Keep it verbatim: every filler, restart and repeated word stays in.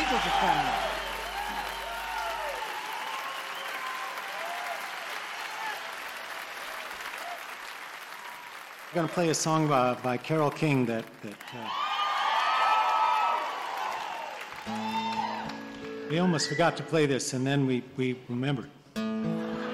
Beatles are coming. I'm going to play a song by, by Carole King that, that uh, we almost forgot to play this, and then we, we remembered.